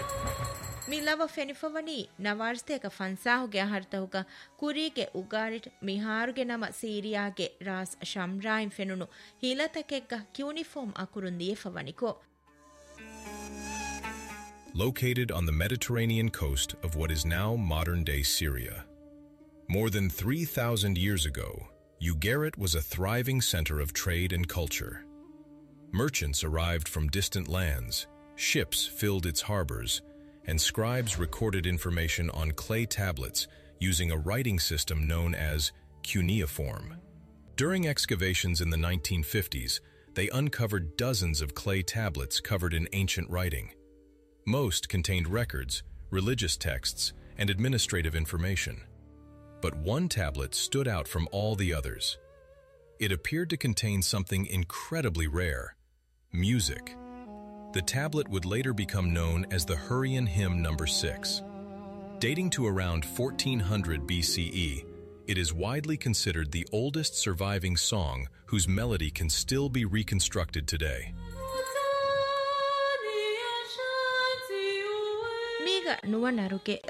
ಮಿಲವ ಫೆನಿಫವನಿ ನವಾರ್ಸ್ತೇಕ ಫನ್ಸಾಹುಗೆ ಅಹರ್ತಹುಗ ಕುರಿಗೆ ಉಗಾರಿಟ್ ಮಿಹಾರುಗೆ ನಮ ಸೀರಿಯಾಗೆ Raas ಶಮ್ರಾಯಿಂ ಫೆನುನು ಹಿಲತಕೆಗ್ಗ cuneiform ಅಕುರುಂದಿಯೆ ಫವನಿಕೋ. Located on the Mediterranean coast of what is now modern-day Syria. More than 3,000 years ago, Ugarit was a thriving center of trade and culture. Merchants arrived from distant lands, ships filled its harbors, and scribes recorded information on clay tablets using a writing system known as cuneiform. During excavations in the 1950s, they uncovered dozens of clay tablets covered in ancient writing. Most contained records, religious texts, and administrative information. But one tablet stood out from all the others. It appeared to contain something incredibly rare: music. The tablet would later become known as the Hurrian Hymn No. 6. Dating to around 1400 BCE, it is widely considered the oldest surviving song whose melody can still be reconstructed today. ಮೀಗ ನುವನರುಗೆ